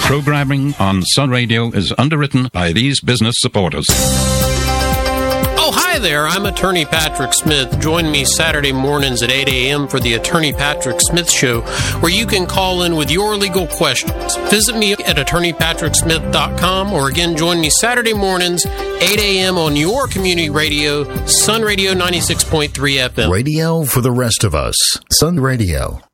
Programming on Sun Radio is underwritten by these business supporters. Oh, hi there. I'm Attorney Patrick Smith. Join me Saturday mornings at 8 a.m. for the Attorney Patrick Smith Show, where you can call in with your legal questions. Visit me at attorneypatricksmith.com, or again, join me Saturday mornings, 8 a.m. on your community radio, Sun Radio 96.3 FM. Radio for the rest of us. Sun Radio.